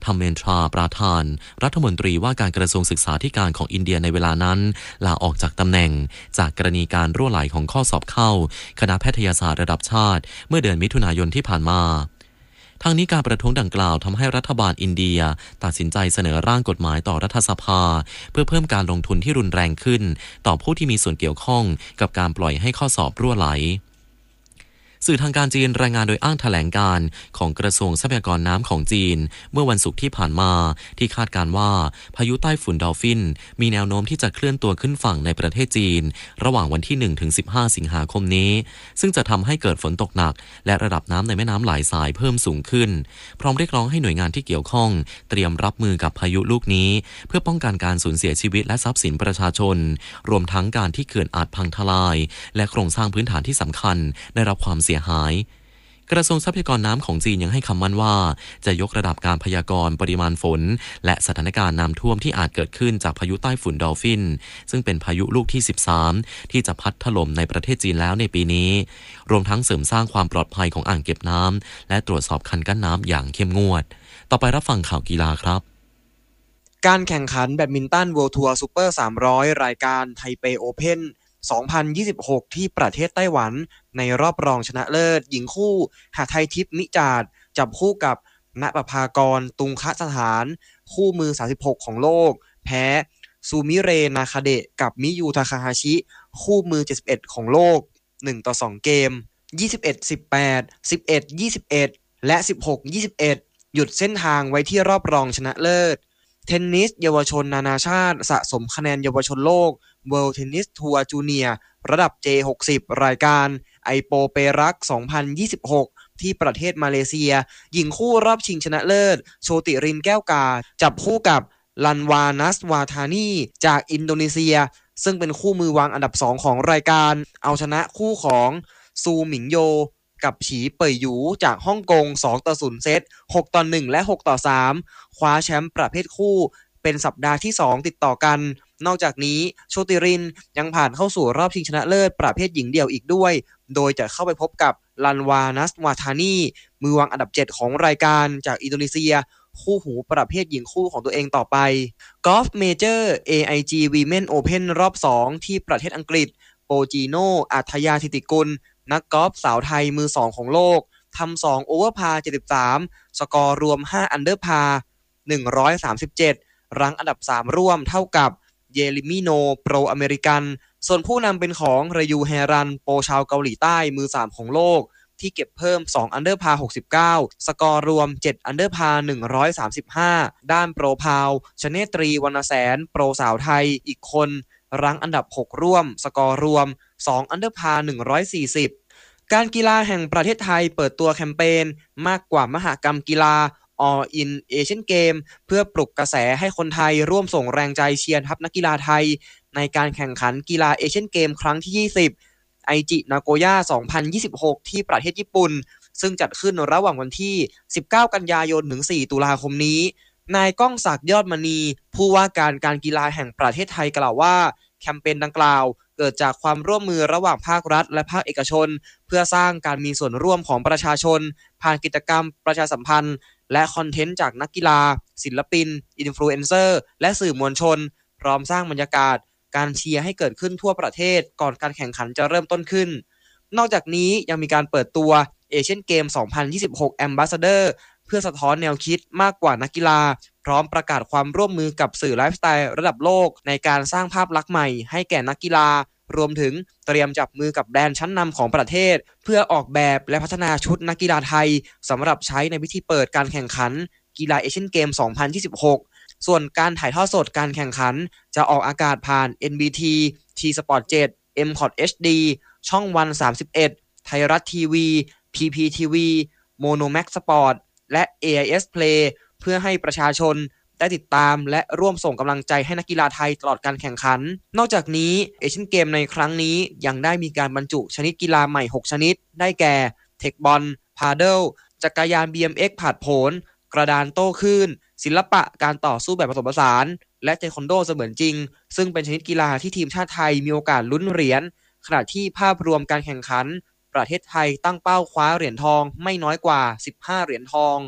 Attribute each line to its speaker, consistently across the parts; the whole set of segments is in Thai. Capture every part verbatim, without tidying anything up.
Speaker 1: รมเมนทราปราธานรัฐมนตรีว่าการกระทรวงศึกษาธิการของอินเดียในเวลานั้นลาออกจากตำแหน่งจากกรณีการรั่วไหลของข้อสอบเข้าคณะแพทยศาสตร์ระดับชาติเมื่อเดือนมิถุนายนที่ผ่านมาทางนี้การประท้วงดังกล่าวทำให้รัฐบาลอินเดียตัดสินใจเสนอร่างกฎหมายต่อรัฐสภาเพื่อเพิ่มการลงทุนที่รุนแรงขึ้นต่อผู้ที่มีส่วนเกี่ยวข้องกับการปล่อยให้ข้อสอบรั่วไหลสื่อทางการจีนรายงานโดยอ้างแถลงการของกระทรวงทรัพยากรน้ำของจีนเมื่อวันศุกร์ที่ผ่านมาที่คาดการว่าพายุใต้ฝุ่นดอลฟินมีแนวโน้มที่จะเคลื่อนตัวขึ้นฝั่งในประเทศจีนระหว่างวันที่ หนึ่งถึงสิบห้า สิงหาคมนี้ซึ่งจะทำให้เกิดฝนตกหนักและระดับน้ำในแม่น้ำหลายสายเพิ่มสูงขึ้นพร้อมเรียกร้องให้หน่วยงานที่เกี่ยวข้องเตรียมรับมือกับพายุลูกนี้เพื่อป้องกันการสูญเสียชีวิตและทรัพย์สินประชาชนรวมทั้งการที่เขื่อนอาจพังทลายและโครงสร้างพื้นฐานที่สำคัญได้รับความเสียหายกระทรวงทรัพยากรน้ำของจีนยังให้คำมั่นว่าจะยกระดับการพยากรณ์ปริมาณฝนและสถานการณ์น้ำท่วมที่อาจเกิดขึ้นจากพายุใต้ฝุ่นดอลฟินซึ่งเป็นพายุลูกที่สิบสามที่จะพัดถล่มในประเทศจีนแล้วในปีนี้รวมทั้งเสริมสร้างความปลอดภัยของอ่างเก็บน้ำและตรวจสอบคันกั้นน้ำอย่างเข้มงวดต่อไปรับฟังข่าวกีฬาครับ
Speaker 2: การแข่งขันแบดมินตัน World Tour Super สามร้อยรายการไทเปโอเพ่นสองพันยี่สิบหกที่ประเทศไต้หวันในรอบรองชนะเลิศหญิงคู่หาไทยทิพย์มิจาดจับคู่กับณประภากรตุงคสถานคู่มือสามสิบหกของโลกแพ้ซูมิเรนาคาเดะกับมิยูทาคาฮาชิคู่มือเจ็ดสิบเอ็ดของโลกหนึ่งต่อสองเกมยี่สิบเอ็ด สิบแปด สิบเอ็ด ยี่สิบเอ็ดและสิบหก ยี่สิบเอ็ดหยุดเส้นทางไว้ที่รอบรองชนะเลิศเทนนิสเยาวชนนานาชาติสะสมคะแนนเยาวชนโลก World Tennis Tour Junior ระดับ เจ หกสิบ รายการไอโปเปรักสองพันยี่สิบหกที่ประเทศมาเลเซียหญิงคู่รอบชิงชนะเลิศโชติรินแก้วกาจับคู่กับลันวานัสวาธานีจากอินโดนีเซียซึ่งเป็นคู่มือวางอันดับสองของรายการเอาชนะคู่ของซูหมิงโยกับฉีเป่ยหยูจากฮ่องกงสองต่อศูนย์เซตหกต่อหนึ่งและหกต่อสามคว้าแชมป์ประเภทคู่เป็นสัปดาห์ที่สองติดต่อกันนอกจากนี้โชติรินยังผ่านเข้าสู่รอบชิงชนะเลิศประเภทหญิงเดี่ยวอีกด้วยโดยจะเข้าไปพบกับลันวานัสวาธานีมือวางอันดับเจ็ดของรายการจากอินโดนีเซียคู่หูประเภทหญิงคู่ของตัวเองต่อไปกอล์ฟเมเจอร์ เอ ไอ จี Women Open รอบสองที่ประเทศอังกฤษโปจิโนอัธยาธิติกุลนักกอล์ฟสาวไทยมือสองของโลกทำสองโอเวอร์พาร์เจ็ดสิบสามสกอร์รวมห้าอันเดอร์พาร์หนึ่งร้อยสามสิบเจ็ดรั้งอันดับสามร่วมเท่ากับเยลิมิโนโปรอเมริกันส่วนผู้นำเป็นของเรยูแฮรันโปรชาวเกาหลีใต้มือสามของโลกที่เก็บเพิ่มสองอันเดอร์พาร์หกสิบเก้าสกอร์รวมเจ็ดอันเดอร์พาร์หนึ่งร้อยสามสิบห้าด้านโปรพาวชเนตรีวรรณแสนโปรสาวไทยอีกคนรั้งอันดับหกร่วมสกอร์รวมสองอันเดอร์พาร์หนึ่งร้อยสี่สิบการกีฬาแห่งประเทศไทยเปิดตัวแคมเปญมากกว่ามหกรรมกีฬา All in Asian Game เพื่อปลุกกระแสให้คนไทยร่วมส่งแรงใจเชียร์ทัพนักกีฬาไทยในการแข่งขันกีฬาเอเชียนเกมครั้งที่ยี่สิบไอจินาโกย่าสองพันยี่สิบหกที่ประเทศญี่ปุ่นซึ่งจัดขึ้นระหว่างวันที่สิบเก้ากันยายนถึงสี่ตุลาคมนี้นายก้องศักดิ์ยอดมณีผู้ว่าการการกีฬาแห่งประเทศไทยกล่าวว่าแคมเปญดังกล่าวเกิดจากความร่วมมือระหว่างภาครัฐและภาคเอกชนเพื่อสร้างการมีส่วนร่วมของประชาชนผ่านกิจกรรมประชาสัมพันธ์และคอนเทนต์จากนักกีฬาศิลปินอินฟลูเอนเซอร์และสื่อมวลชนพร้อมสร้างบรรยากาศการเชียร์ให้เกิดขึ้นทั่วประเทศก่อนการแข่งขันจะเริ่มต้นขึ้นนอกจากนี้ยังมีการเปิดตัวเอเชียนเกมสองพันยี่สิบหก Ambassador เพื่อสะท้อนแนวคิดมากกว่านักกีฬาพร้อมประกาศความร่วมมือกับสื่อไลฟ์สไตล์ระดับโลกในการสร้างภาพลักษณ์ใหม่ให้แก่นักกีฬารวมถึงเตรียมจับมือกับแบรนด์ชั้นนำของประเทศเพื่อออกแบบและพัฒนาชุดนักกีฬาไทยสำหรับใช้ในพิธีเปิดการแข่งขันกีฬาเอเชียนเกมสองพันยี่สิบหกส่วนการถ่ายทอดสดการแข่งขันจะออกอากาศผ่าน เอ็น บี ที T Sport เจ็ด เอ็ม ซี โอ ที เอช ดี ช่องวันสามสิบเอ็ดไทยรัฐทีวี พี พี ที วี Monomax Sport และ เอ ไอ เอส Play เพื่อให้ประชาชนได้ติดตามและร่วมส่งกำลังใจให้นักกีฬาไทยตลอดการแข่งขันนอกจากนี้เอเชียนเกมในครั้งนี้ยังได้มีการบรรจุชนิดกีฬาใหม่หกชนิดได้แก่เทคบอลพาเดิลจักรยาน บี เอ็ม เอ็กซ์ ผาดโผนกระดานโต้คลื่นศิลปะการต่อสู้แบบผสมผสานและเทควันโดเสมือนจริงซึ่งเป็นชนิดกีฬาที่ทีมชาติไทยมีโอกาสลุ้นเหรียญขณะที่ภาพรวมการแข่งขันประเทศไทยตั้งเป้าคว้าเหรียญทองไม่น้อยกว่าสิบห้าเหรียญทอง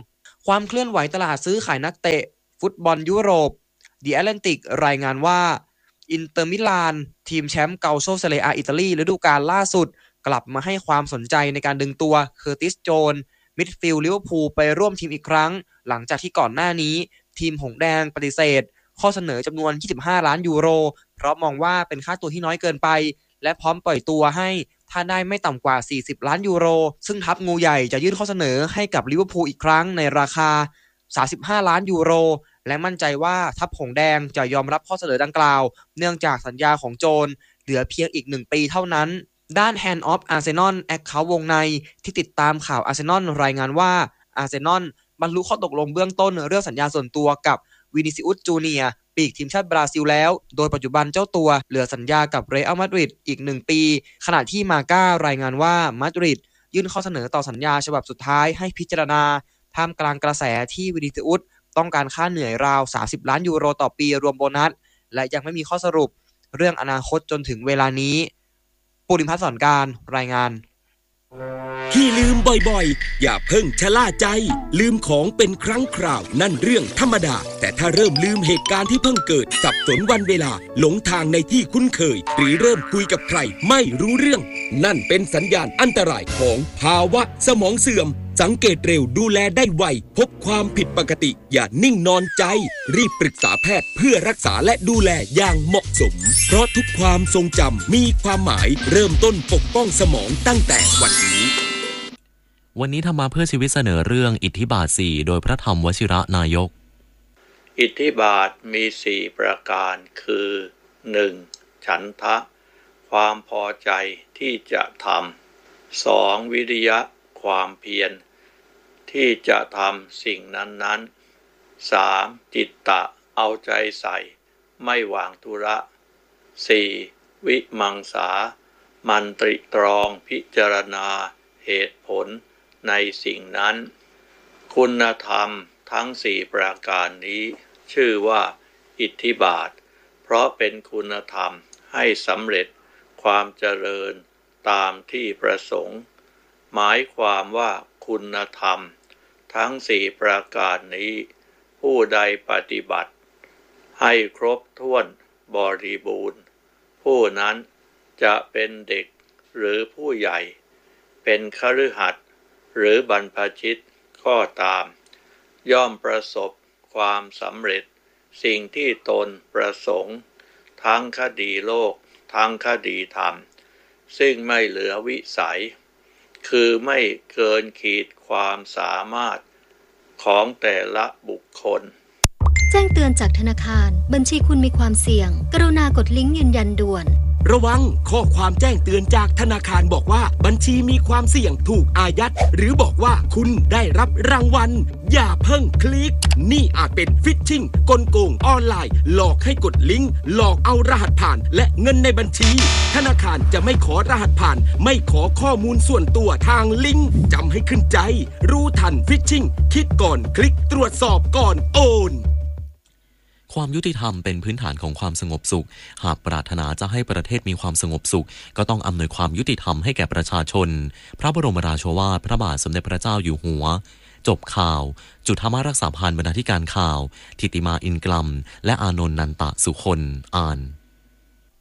Speaker 2: ความเคลื่อนไหวตลาดซื้อขายนักเตะฟุตบอลยุโรป The Atlantic รายงานว่าอินเตอร์มิลานทีมแชมป์เกาโซเซเรียอิตาลีฤดูกาลล่าสุดกลับมาให้ความสนใจในการดึงตัวเคอร์ติสโจนมิดฟิลด์ลิเวอร์พูลไปร่วมทีมอีกครั้งหลังจากที่ก่อนหน้านี้ทีมหงส์แดงปฏิเสธข้อเสนอจำนวนยี่สิบห้าล้านยูโรเพราะมองว่าเป็นค่าตัวที่น้อยเกินไปและพร้อมปล่อยตัวให้ถ้าได้ไม่ต่ำกว่าสี่สิบล้านยูโรซึ่งทัพงูใหญ่จะยื่นข้อเสนอให้กับลิเวอร์พูลอีกครั้งในราคาสามสิบห้าล้านยูโรและมั่นใจว่าทัพหงส์แดงจะยอมรับข้อเสนอดังกล่าวเนื่องจากสัญญาของโจนเหลือเพียงอีกหนึ่งปีเท่านั้นด้าน Hand of Arsenal Account วงในที่ติดตามข่าวอาร์เซนอลรายงานว่าอาร์เซนอลบรรลุข้อตกลงเบื้องต้นเรื่องสัญญาส่วนตัวกับวินิซิอุสจูเนียร์ปีกทีมชาติบราซิลแล้วโดยปัจจุบันเจ้าตัวเหลือสัญญากับเรอัลมาดริดอีกหนึ่งปีขณะที่มาก้ารายงานว่ามาดริดยื่นข้อเสนอต่อสัญญาฉบับสุดท้ายให้พิจารณาท่ามกลางกระแสที่วินิซิอุสต้องการค่าเหนื่อยราวสามสิบล้านยูโรต่อปีรวมโบนัสและยังไม่มีข้อสรุปเรื่องอนาคตจนถึงเวลานี้ปุริพัฒน์สอนการรายงาน
Speaker 3: ที่ลืมบ่อยๆอย่าเพิ่งชะล่าใจลืมของเป็นครั้งคราวนั่นเรื่องธรรมดาแต่ถ้าเริ่มลืมเหตุการณ์ที่เพิ่งเกิดสับสนวันเวลาหลงทางในที่คุ้นเคยหรือเริ่มคุยกับใครไม่รู้เรื่องนั่นเป็นสัญญาณอันตรายของภาวะสมองเสื่อมสังเกตเร็วดูแลได้ไวพบความผิดปกติอย่านิ่งนอนใจรีบปรึกษาแพทย์เพื่อรักษาและดูแลอย่างเหมาะสมเพราะทุกความทรงจำมีความหมายเริ่มต้นปกป้องสมองตั้งแต่วันนี้
Speaker 1: วันนี้ธรรมะเพื่อชีวิตเสนอเรื่องอิทธิบาทสี่โดยพระธรรมวชิระนายก
Speaker 4: อิทธิบาทมีสี่ประการคือ หนึ่ง. ฉันทะความพอใจที่จะทำ สอง. วิริยะความเพียรที่จะทำสิ่งนั้นๆ สาม. จิตตะเอาใจใส่ไม่วางธุระ สี่. วิมังสามันตริตรองพิจารณาเหตุผลในสิ่งนั้นคุณธรรมทั้งสี่ประการนี้ชื่อว่าอิทธิบาทเพราะเป็นคุณธรรมให้สำเร็จความเจริญตามที่ประสงค์หมายความว่าคุณธรรมทั้งสี่ประการนี้ผู้ใดปฏิบัติให้ครบถ้วนบริบูรณ์ผู้นั้นจะเป็นเด็กหรือผู้ใหญ่เป็นคฤหัสถ์หรือบรรพชิตก็ตามย่อมประสบความสำเร็จสิ่งที่ตนประสงค์ทั้งคดีโลกทั้งคดีธรรมซึ่งไม่เหลือวิสัยคือไม่เกินขีดความสามารถของแต่ละบุคคล
Speaker 5: แจ้งเตือนจากธนาคารบัญชีคุณมีความเสี่ยงกรุณากดลิงก์ยืนยันด่วน
Speaker 3: ระวังข้อความแจ้งเตือนจากธนาคารบอกว่าบัญชีมีความเสี่ยงถูกอายัดหรือบอกว่าคุณได้รับรางวัลอย่าเพิ่งคลิกนี่อาจเป็นฟิชชิงกลโกงออนไลน์หลอกให้กดลิงก์หลอกเอารหัสผ่านและเงินในบัญชีธนาคารจะไม่ขอรหัสผ่านไม่ขอข้อมูลส่วนตัวทางลิงก์จำให้ขึ้นใจรู้ทันฟิชชิงคิดก่อนคลิกตรวจสอบก่อนโอน
Speaker 1: ความยุติธรรมเป็นพื้นฐานของความสงบสุขหากปรารถนาจะให้ประเทศมีความสงบสุขก็ต้องอำนวยความยุติธรรมให้แก่ประชาชนพระบรมราโชวาทพระบาทสมเด็จพระเจ้าอยู่หัวจบข่าวจุฑามารักษาพันธ์บรรณาธิการข่าวทิติมาอินกลัมและอานนท์นันตะสุคนอ่าน